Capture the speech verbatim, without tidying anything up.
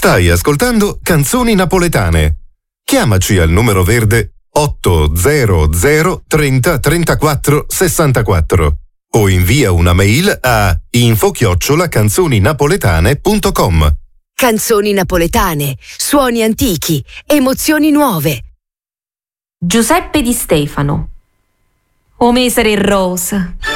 Stai ascoltando Canzoni Napoletane. Chiamaci al numero verde otto zero zero trenta trentaquattro sessantaquattro o invia una mail a info chiocciola canzoninapoletane punto com. Canzoni napoletane, suoni antichi, emozioni nuove. Giuseppe Di Stefano. O mesere rosa.